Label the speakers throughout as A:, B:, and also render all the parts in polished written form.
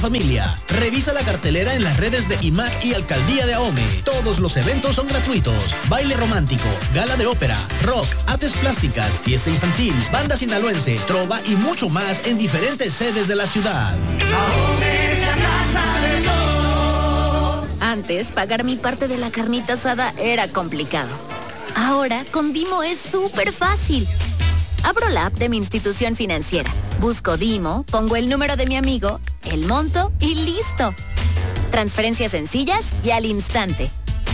A: familia. Revisa la cartelera en las redes de IMAC y Alcaldía de Ahome. Todos los eventos son gratuitos. Baile romántico, gala de ópera, rock, artes plásticas, fiesta infantil, banda sinaloense, trova y mucho más en diferentes sedes de la ciudad.
B: Ahome es la casa de todos.
C: Antes, pagar mi parte de la carnita asada era complicado. Ahora, con Dimo es súper fácil. Abro la app de mi institución financiera, busco Dimo, pongo el número de mi amigo, el monto y listo. Transferencias sencillas y al instante.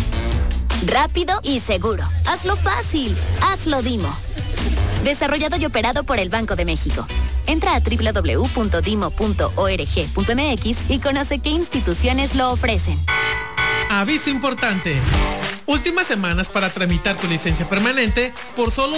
C: Rápido y seguro. Hazlo fácil. Hazlo Dimo. Desarrollado y operado por el Banco de México. Entra a www.dimo.org.mx y conoce qué instituciones lo ofrecen.
D: Aviso importante. Últimas semanas para tramitar tu licencia permanente por solo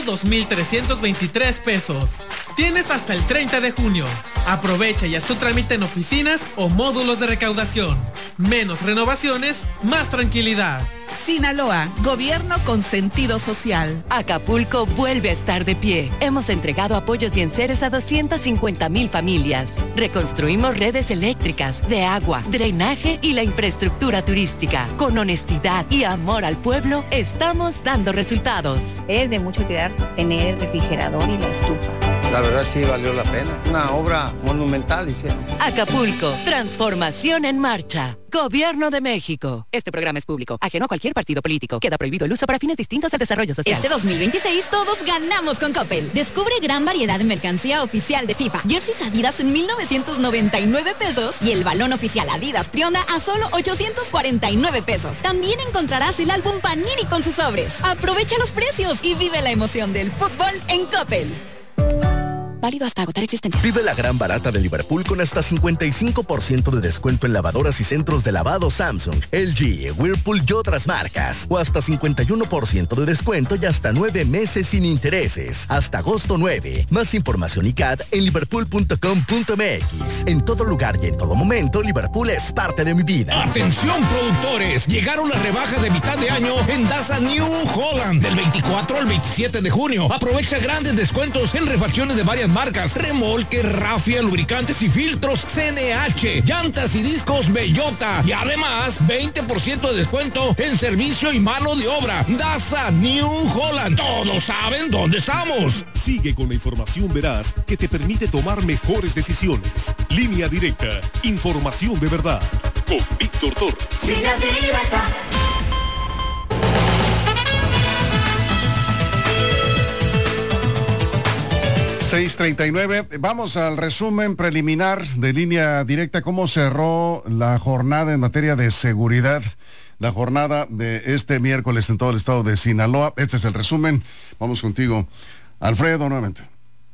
D: 2,323 pesos. Tienes hasta el 30 de junio. Aprovecha y haz tu trámite en oficinas o módulos de recaudación. Menos renovaciones, más tranquilidad.
E: Sinaloa, gobierno con sentido social.
F: Acapulco vuelve a estar de pie. Hemos entregado apoyos y enseres a 250,000 familias. Reconstruimos redes eléctricas, de agua, drenaje y la infraestructura turística. Con honestidad y amor al pueblo, estamos dando resultados.
G: Es de mucho cuidar tener el refrigerador y la estufa.
H: La verdad sí valió la pena. Una obra monumental hicieron.
F: Acapulco, transformación en marcha. Gobierno de México. Este programa es público, ajeno a cualquier partido político. Queda prohibido el uso para fines distintos al desarrollo social.
I: Este 2026 todos ganamos con Coppel. Descubre gran variedad de mercancía oficial de FIFA. Jerseys Adidas en 1,999 pesos y el balón oficial Adidas Trionda a solo 849 pesos. También encontrarás el álbum Panini con sus sobres. Aprovecha los precios y vive la emoción del fútbol en Coppel.
J: Válido hasta agotar existencias.
K: Vive la gran barata de Liverpool con hasta 55% de descuento en lavadoras y centros de lavado Samsung, LG, Whirlpool y otras marcas. O hasta 51% de descuento y hasta 9 meses sin intereses. Hasta agosto 9. Más información y CAD en liverpool.com.mx. En todo lugar y en todo momento, Liverpool es parte de mi vida.
L: ¡Atención, productores! Llegaron las rebajas de mitad de año en Daza New Holland. Del 24 al 27 de junio. Aprovecha grandes descuentos en refacciones de varias marcas, remolque, rafia, lubricantes y filtros CNH, llantas y discos Bellota y además 20% de descuento en servicio y mano de obra. Daza New Holland. Todos saben dónde estamos.
M: Sigue con la información veraz que te permite tomar mejores decisiones. Línea Directa, información de verdad. Con Víctor Torres.
B: Línea Directa.
N: 6:39. Vamos al resumen preliminar de Línea Directa. ¿Cómo cerró la jornada en materia de seguridad? La jornada de este miércoles en todo el estado de Sinaloa. Este es el resumen. Vamos contigo, Alfredo, nuevamente.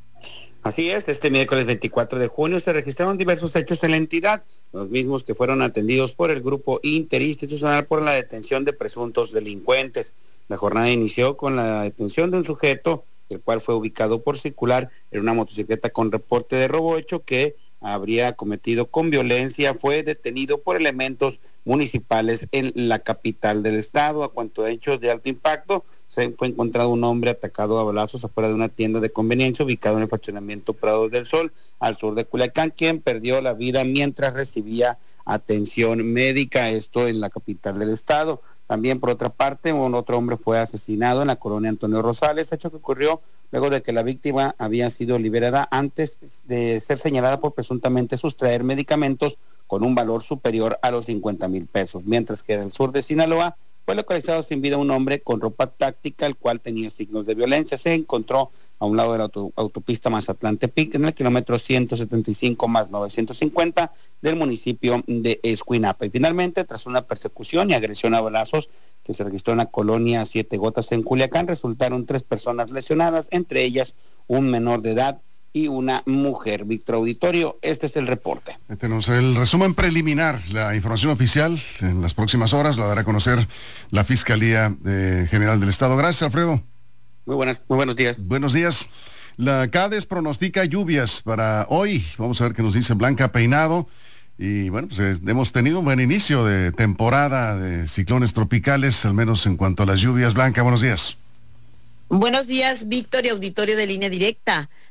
O: Así es, este miércoles 24 de junio se registraron diversos hechos en la entidad, los mismos que fueron atendidos por el grupo interinstitucional por la detención de presuntos delincuentes. La jornada inició con la detención de un sujeto, el cual fue ubicado por circular en una motocicleta con reporte de robo hecho que habría cometido con violencia. Fue detenido por elementos municipales en la capital del estado. A cuanto a hechos de alto impacto, se fue encontrado un hombre atacado a balazos afuera de una tienda de conveniencia ubicado en el fraccionamiento Prados del Sol, al sur de Culiacán, quien perdió la vida mientras recibía atención médica, esto en la capital del estado. También, por otra parte, un otro hombre fue asesinado en la colonia Antonio Rosales, hecho que ocurrió luego de que la víctima había sido liberada antes de ser señalada por presuntamente sustraer medicamentos con un valor superior a los 50,000 pesos. Mientras que en el sur de Sinaloa fue localizado sin vida un hombre con ropa táctica, el cual tenía signos de violencia. Se encontró a un lado de la autopista Mazatlán-Tepic, en el kilómetro 175 más 950 del municipio de Escuinapa. Y finalmente, tras una persecución y agresión a balazos que se registró en la colonia Siete Gotas en Culiacán, resultaron 3 personas lesionadas, entre ellas un menor de edad y una mujer. Víctor Auditorio, este es el reporte.
N: Tenemos el resumen preliminar. La información oficial en las próximas horas la dará a conocer la Fiscalía General del Estado. Gracias, Alfredo.
O: Muy buenos días.
N: Buenos días. La CADES pronostica lluvias para hoy. Vamos a ver qué nos dice Blanca Peinado. Y bueno, pues hemos tenido un buen inicio de temporada de ciclones tropicales, al menos en cuanto a las lluvias. Blanca, buenos días.
P: Buenos días, Víctor y auditorio de Línea Directa.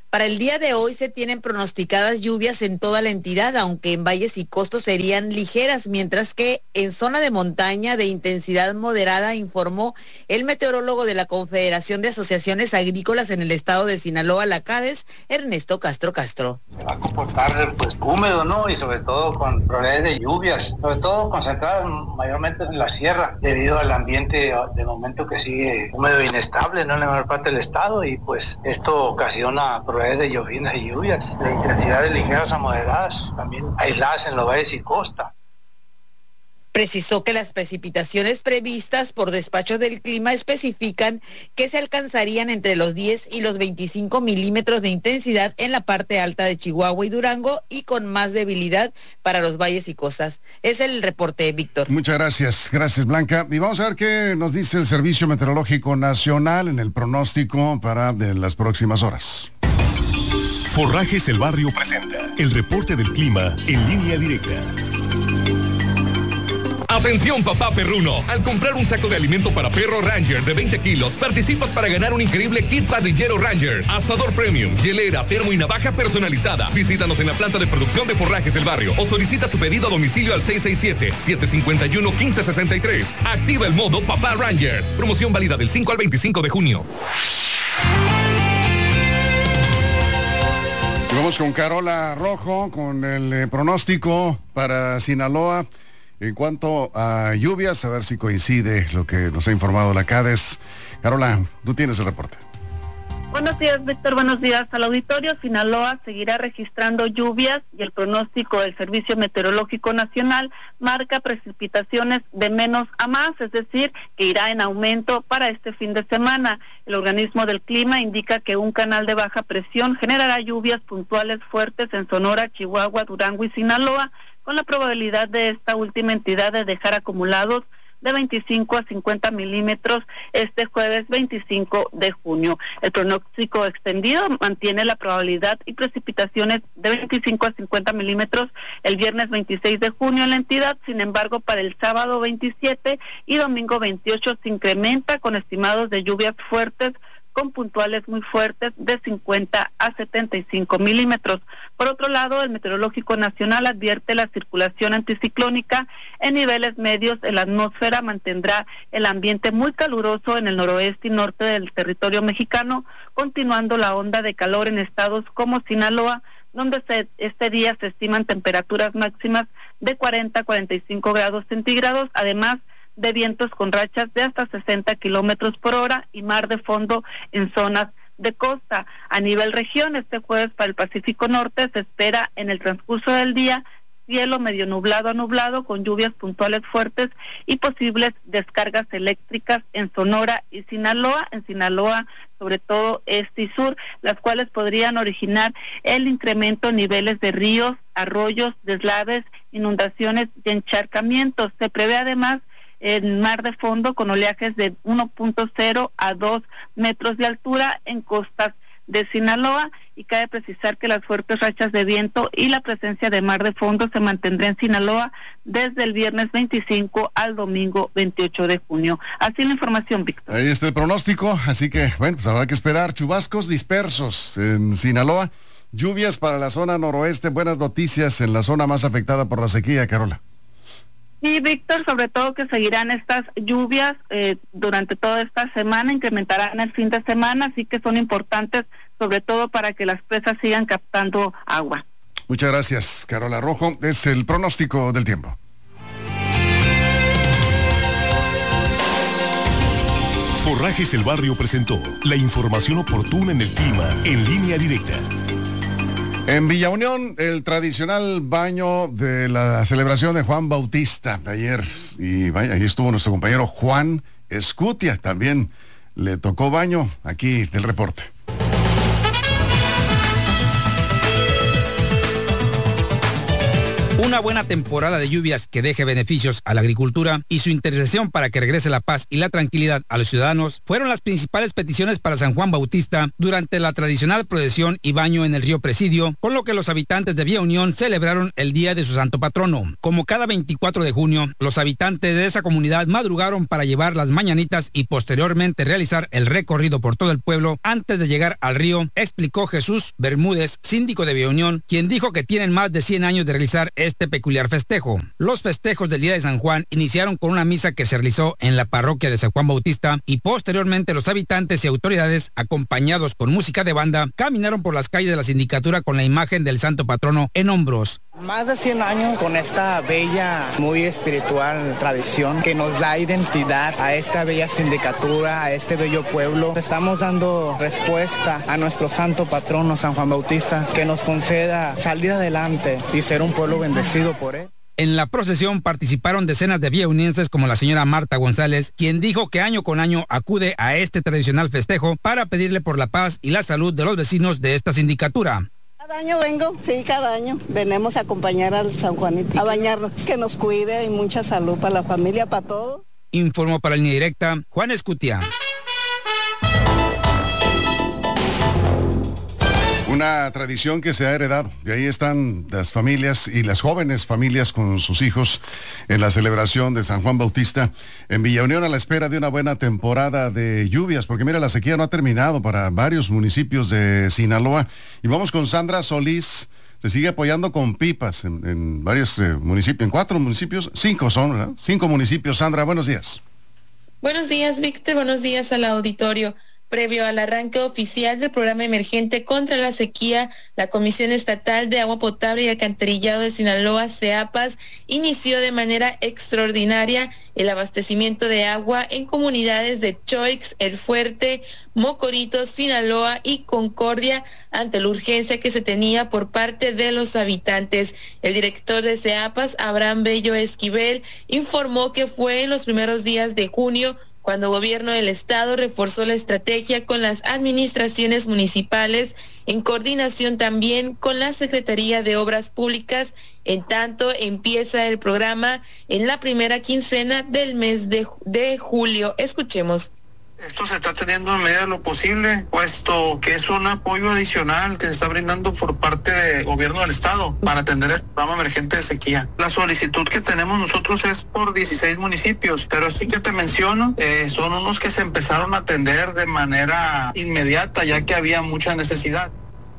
P: Para el día de hoy se tienen pronosticadas lluvias en toda la entidad, aunque en valles y costos serían ligeras, mientras que en zona de montaña de intensidad moderada, informó el meteorólogo de la Confederación de Asociaciones Agrícolas en el estado de Sinaloa, la CADES, Ernesto Castro.
Q: Se va a comportar pues húmedo, ¿no? Y sobre todo con probabilidades de lluvias, sobre todo concentradas mayormente en la sierra, debido al ambiente de momento que sigue húmedo e inestable, ¿no? En la mayor parte del estado, y pues esto ocasiona de llovinas y lluvias de intensidades ligeras a moderadas, también aisladas en los valles y costa.
P: Precisó que las precipitaciones previstas por despachos del clima especifican que se alcanzarían entre los 10 y los 25 milímetros de intensidad en la parte alta de Chihuahua y Durango, y con más debilidad para los valles y costas. Es el reporte, Víctor.
N: Muchas gracias. Gracias, Blanca. Y vamos a ver qué nos dice el Servicio Meteorológico Nacional en el pronóstico para de las próximas horas.
M: Forrajes El Barrio presenta el reporte del clima en línea directa.
R: Atención papá perruno, al comprar un saco de alimento para perro Ranger de 20 kilos, participas para ganar un increíble kit parrillero Ranger, asador premium, hielera, termo y navaja personalizada. Visítanos en la planta de producción de Forrajes El Barrio o solicita tu pedido a domicilio al 667-751-1563. Activa el modo papá Ranger. Promoción válida del 5 al 25 de junio.
N: Vamos con Carola Rojo con el pronóstico para Sinaloa en cuanto a lluvias, a ver si coincide lo que nos ha informado la CADES. Carola, tú tienes el reporte.
S: Buenos días, Víctor. Buenos días al auditorio. Sinaloa seguirá registrando lluvias y el pronóstico del Servicio Meteorológico Nacional marca precipitaciones de menos a más, es decir, que irá en aumento para este fin de semana. El organismo del clima indica que un canal de baja presión generará lluvias puntuales fuertes en Sonora, Chihuahua, Durango y Sinaloa, con la probabilidad de esta última entidad de dejar acumulados de 25 a 50 milímetros este jueves 25 de junio. El pronóstico extendido mantiene la probabilidad y precipitaciones de 25 a 50 milímetros el viernes 26 de junio en la entidad. Sin embargo, para el sábado 27 y domingo 28 se incrementa con estimados de lluvias fuertes con puntuales muy fuertes de 50 a 75 milímetros. Por otro lado, el Meteorológico Nacional advierte la circulación anticiclónica en niveles medios en la atmósfera mantendrá el ambiente muy caluroso en el noroeste y norte del territorio mexicano, continuando la onda de calor en estados como Sinaloa, donde este día se estiman temperaturas máximas de 40 a 45 grados centígrados, además de vientos con rachas de hasta 60 kilómetros por hora y mar de fondo en zonas de costa. A nivel región, este jueves para el Pacífico Norte se espera en el transcurso del día cielo medio nublado a nublado con lluvias puntuales fuertes y posibles descargas eléctricas en Sonora y Sinaloa. En Sinaloa, sobre todo este y sur, las cuales podrían originar el incremento en niveles de ríos, arroyos, deslaves, inundaciones y encharcamientos. Se prevé además en mar de fondo con oleajes de 1.0 a 2 metros de altura en costas de Sinaloa, y cabe precisar que las fuertes rachas de viento y la presencia de mar de fondo se mantendrá en Sinaloa desde el viernes 25 al domingo 28 de junio. Así la información, Víctor.
N: Ahí está el pronóstico, así que bueno, pues habrá que esperar chubascos dispersos en Sinaloa, lluvias para la zona noroeste, buenas noticias en la zona más afectada por la sequía, Carola.
S: Sí, Víctor, sobre todo que seguirán estas lluvias durante toda esta semana, incrementarán el fin de semana, así que son importantes sobre todo para que las presas sigan captando agua.
N: Muchas gracias, Carola Rojo. Es el pronóstico del tiempo.
M: Forrajes El Barrio presentó la información oportuna en el clima en línea directa.
N: En Villa Unión, el tradicional baño de la celebración de Juan Bautista ayer. Y vaya, ahí estuvo nuestro compañero Juan Escutia. También le tocó baño. Aquí el reporte.
T: Una buena temporada de lluvias que deje beneficios a la agricultura y su intercesión para que regrese la paz y la tranquilidad a los ciudadanos fueron las principales peticiones para San Juan Bautista durante la tradicional procesión y baño en el río Presidio, con lo que los habitantes de Villa Unión celebraron el día de su santo patrono. Como cada 24 de junio, los habitantes de esa comunidad madrugaron para llevar las mañanitas y posteriormente realizar el recorrido por todo el pueblo antes de llegar al río, explicó Jesús Bermúdez, síndico de Villa Unión, quien dijo que tienen más de 100 años de realizar este peculiar festejo. Los festejos del Día de San Juan iniciaron con una misa que se realizó en la parroquia de San Juan Bautista y posteriormente los habitantes y autoridades, acompañados con música de banda, caminaron por las calles de la sindicatura con la imagen del santo patrono en hombros.
U: Más de 100 años con esta bella, muy espiritual tradición que nos da identidad a esta bella sindicatura, a este bello pueblo. Estamos dando respuesta a nuestro santo patrono San Juan Bautista, que nos conceda salir adelante y ser un pueblo bendecido por él.
T: En la procesión participaron decenas de villaunienses como la señora Marta González, quien dijo que año con año acude a este tradicional festejo para pedirle por la paz y la salud de los vecinos de esta sindicatura.
V: Cada año vengo, sí, cada año. Venimos a acompañar al San Juanito, a bañarnos, que nos cuide y mucha salud para la familia, para todos.
T: Informó para Línea Directa, Juan Escutia.
N: Una tradición que se ha heredado. De ahí están las familias y las jóvenes familias con sus hijos en la celebración de San Juan Bautista en Villa Unión a la espera de una buena temporada de lluvias, porque mira, la sequía no ha terminado para varios municipios de Sinaloa. Y vamos con Sandra Solís. Se sigue apoyando con pipas en varios municipios, en 4 municipios, 5 son, ¿verdad? 5 municipios. Sandra, buenos días.
W: Buenos días, Víctor. Buenos días al auditorio. Previo al arranque oficial del programa emergente contra la sequía, la Comisión Estatal de Agua Potable y Alcantarillado de Sinaloa, CEAPAS, inició de manera extraordinaria el abastecimiento de agua en comunidades de Choix, El Fuerte, Mocorito, Sinaloa y Concordia ante la urgencia que se tenía por parte de los habitantes. El director de CEAPAS, Abraham Bello Esquivel, informó que fue en los primeros días de junio cuando el gobierno del estado reforzó la estrategia con las administraciones municipales, en coordinación también con la Secretaría de Obras Públicas, en tanto empieza el programa en la primera quincena del mes de julio. Escuchemos.
X: Esto se está teniendo en medida de lo posible, puesto que es un apoyo adicional que se está brindando por parte del gobierno del estado para atender el programa emergente de sequía. La solicitud que tenemos nosotros es por 16 municipios, pero sí que te menciono, son unos que se empezaron a atender de manera inmediata, ya que había mucha necesidad.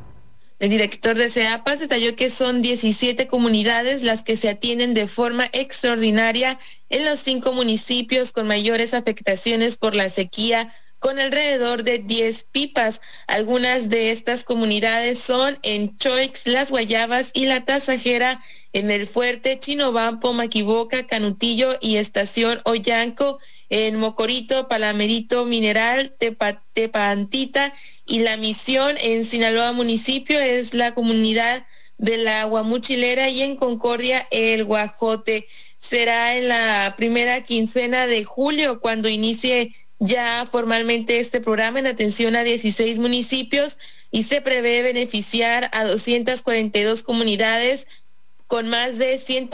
W: El director de CEAPAS detalló que son 17 comunidades las que se atienden de forma extraordinaria en los 5 municipios con mayores afectaciones por la sequía, con alrededor de 10 pipas. Algunas de estas comunidades son en Choix, Las Guayabas y La Tasajera, en El Fuerte, Chinobampo, Maquiboca, Canutillo y Estación Oyanco, en Mocorito, Palamerito, Mineral, Tepantita y La Misión. En Sinaloa municipio es la comunidad de la Guamuchilera y en Concordia el Guajote. Será en la primera quincena de julio cuando inicie ya formalmente este programa en atención a 16 municipios y se prevé beneficiar a 242 comunidades con más de 100.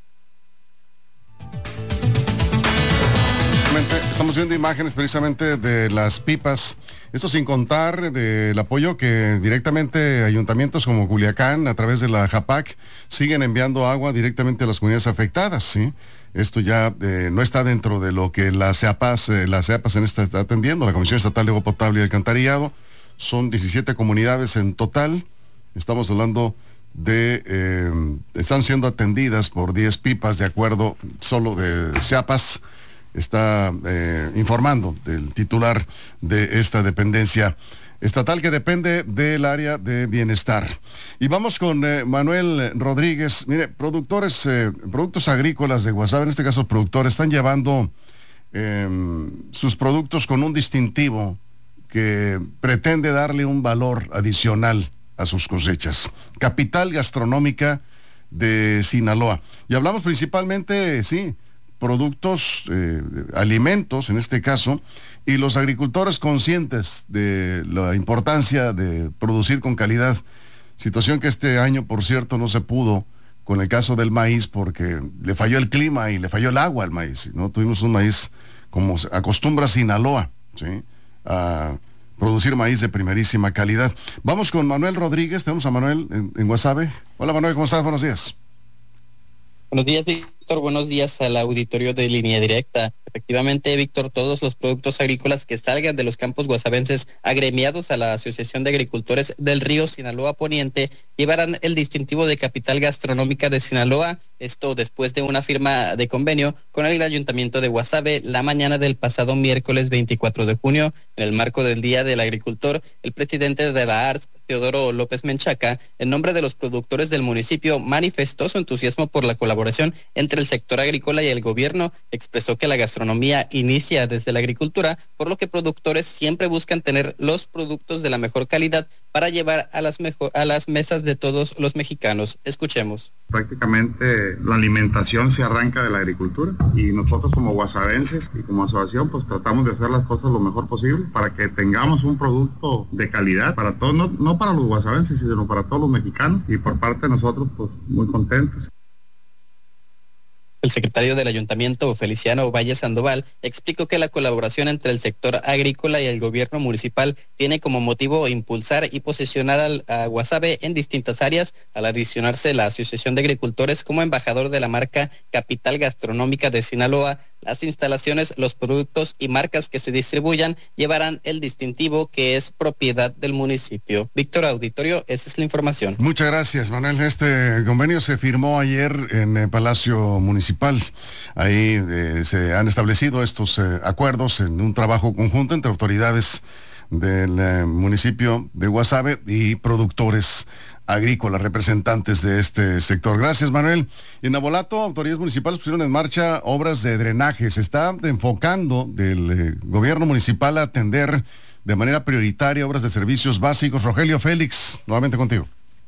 N: Estamos viendo imágenes precisamente de las pipas, esto sin contar del apoyo que directamente ayuntamientos como Culiacán a través de la JAPAC siguen enviando agua directamente a las comunidades afectadas, ¿sí? Esto ya no está dentro de lo que la CEAPAS en esta está atendiendo, la Comisión Estatal de Agua Potable y Alcantarillado. Son 17 comunidades en total, estamos hablando de, están siendo atendidas por 10 pipas de acuerdo solo de CEAPAS. Está informando del titular de esta dependencia estatal que depende del área de bienestar. Y vamos con Manuel Rodríguez. Mire, productores, productos agrícolas de Guasave, en este caso productores, están llevando sus productos con un distintivo que pretende darle un valor adicional a sus cosechas. Capital gastronómica de Sinaloa. Y hablamos principalmente, sí, productos, alimentos en este caso, y los agricultores conscientes de la importancia de producir con calidad, situación que este año, por cierto, no se pudo con el caso del maíz, porque le falló el clima y le falló el agua al maíz, ¿no? Tuvimos un maíz como acostumbra Sinaloa, ¿sí?, a producir maíz de primerísima calidad. Vamos con Manuel Rodríguez, tenemos a Manuel en Guasave. Hola Manuel, ¿cómo estás? Buenos días.
A: Buenos días, Víctor. Buenos días al auditorio de Línea Directa. Efectivamente, Víctor, todos los productos agrícolas que salgan de los campos guasavenses agremiados a la Asociación de Agricultores del Río Sinaloa Poniente llevarán el distintivo de capital gastronómica de Sinaloa. Esto después de una firma de convenio con el Ayuntamiento de Guasave la mañana del pasado miércoles 24 de junio. En el marco del Día del Agricultor, el presidente de la ARS, Teodoro López Menchaca, en nombre de los productores del municipio, manifestó su entusiasmo por la colaboración entre el sector agrícola y el gobierno. Expresó que la gastronomía inicia desde la agricultura, por lo que productores siempre buscan tener los productos de la mejor calidad para llevar a las mesas de todos los mexicanos. Escuchemos.
C: Prácticamente la alimentación se arranca de la agricultura y nosotros como guasavenses y como asociación pues tratamos de hacer las cosas lo mejor posible para que tengamos un producto de calidad para todos, no para los guasavenses, sino para todos los mexicanos, y por parte de nosotros pues muy contentos.
A: El secretario del Ayuntamiento, Feliciano Valle Sandoval, explicó que la colaboración entre el sector agrícola y el gobierno municipal tiene como motivo impulsar y posicionar a Guasave en distintas áreas, al adicionarse la Asociación de Agricultores como embajador de la marca Capital Gastronómica de Sinaloa. Las instalaciones, los productos y marcas que se distribuyan llevarán el distintivo que es propiedad del municipio. Víctor, auditorio, esa es la información.
N: Muchas gracias, Manuel. Este convenio se firmó ayer en el Palacio Municipal. Ahí se han establecido estos acuerdos en un trabajo conjunto entre autoridades del municipio de Guasave y productores agrícolas, representantes de este sector. Gracias, Manuel. En Navolato, autoridades municipales pusieron en marcha obras de drenaje. Se está enfocando del gobierno municipal a atender de manera prioritaria obras de servicios básicos. Rogelio Félix, nuevamente contigo.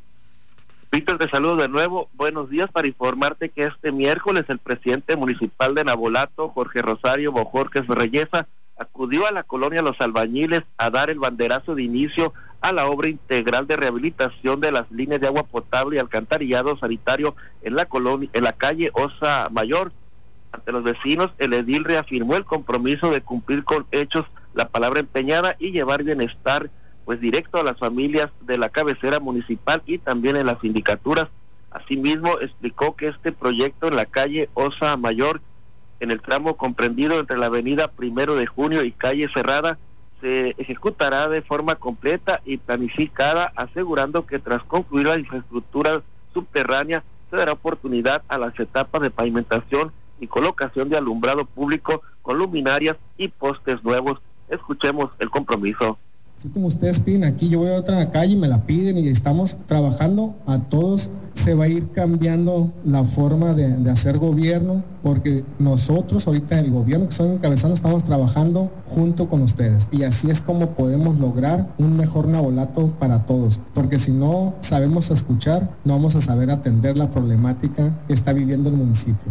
D: Víctor, te saludo de nuevo. Buenos días, para informarte que este miércoles el presidente municipal de Navolato, Jorge Rosario Bojorquez Reyesa, acudió a la colonia Los Albañiles a dar el banderazo de inicio a la obra integral de rehabilitación de las líneas de agua potable y alcantarillado sanitario en la colonia, en la calle Osa Mayor. Ante los vecinos, el edil reafirmó el compromiso de cumplir con hechos la palabra empeñada y llevar bienestar pues directo a las familias de la cabecera municipal y también en las sindicaturas. Asimismo, explicó que este proyecto en la calle Osa Mayor, en el tramo comprendido entre la avenida 1 de Junio y calle Cerrada, se ejecutará de forma completa y planificada, asegurando que tras concluir la infraestructura subterránea se dará oportunidad a las etapas de pavimentación y colocación de alumbrado público con luminarias y postes nuevos. Escuchemos el compromiso.
E: Así como ustedes piden aquí, yo voy a otra calle y me la piden y estamos trabajando a todos. Se va a ir cambiando la forma de hacer gobierno, porque nosotros ahorita el gobierno que estoy encabezando estamos trabajando junto con ustedes, y así es como podemos lograr un mejor Navolato para todos, porque si no sabemos escuchar, no vamos a saber atender la problemática que está viviendo el municipio.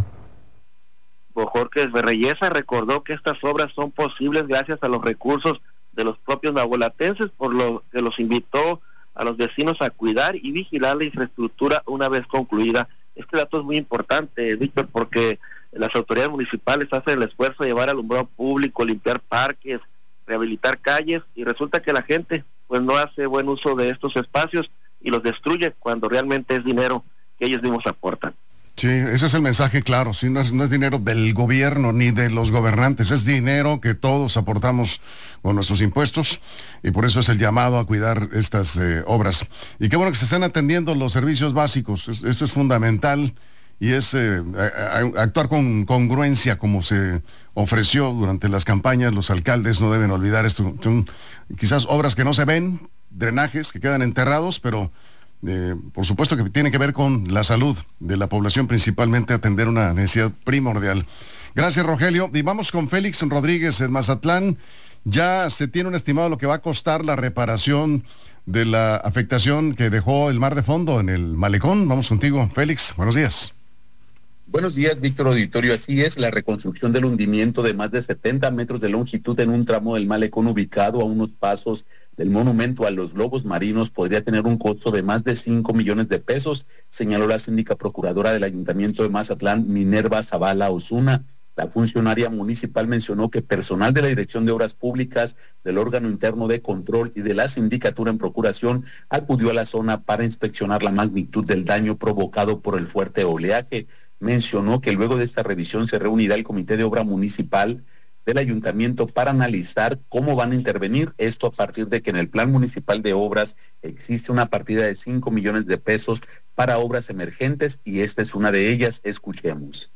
D: Bojorquez Reyesa recordó que estas obras son posibles gracias a los recursos de los propios navolatenses, por lo que los invitó a los vecinos a cuidar y vigilar la infraestructura una vez concluida. Este dato es muy importante, Víctor, porque las autoridades municipales hacen el esfuerzo de llevar alumbrado público, limpiar parques, rehabilitar calles, y resulta que la gente pues no hace buen uso de estos espacios y los destruye cuando realmente es dinero que ellos mismos aportan.
N: Sí, ese es el mensaje claro. Sí, no es dinero del gobierno ni de los gobernantes, es dinero que todos aportamos con nuestros impuestos, y por eso es el llamado a cuidar estas obras. Y qué bueno que se estén atendiendo los servicios básicos. Esto es fundamental, y es actuar con congruencia como se ofreció durante las campañas. Los alcaldes no deben olvidar esto. Son quizás obras que no se ven, drenajes que quedan enterrados, pero por supuesto que tiene que ver con la salud de la población, principalmente atender una necesidad primordial. Gracias, Rogelio. Y vamos con Félix Rodríguez en Mazatlán. Ya se tiene un estimado de lo que va a costar la reparación de la afectación que dejó el mar de fondo en el malecón. Vamos contigo, Félix. Buenos días.
Y: Buenos días, Víctor Auditorio. Así es, la reconstrucción del hundimiento de más de 70 metros de longitud en un tramo del malecón ubicado a unos pasos del monumento a los lobos marinos podría tener un costo de más de 5 millones de pesos, señaló la síndica procuradora del Ayuntamiento de Mazatlán, Minerva Zavala Osuna. La funcionaria municipal mencionó que personal de la Dirección de Obras Públicas, del órgano interno de control y de la sindicatura en procuración acudió a la zona para inspeccionar la magnitud del daño provocado por el fuerte oleaje. Mencionó que luego de esta revisión se reunirá el Comité de Obra Municipal del Ayuntamiento para analizar cómo van a intervenir, esto a partir de que en el Plan Municipal de Obras existe una partida de 5 millones de pesos para obras emergentes y esta es una de ellas. Escuchemos.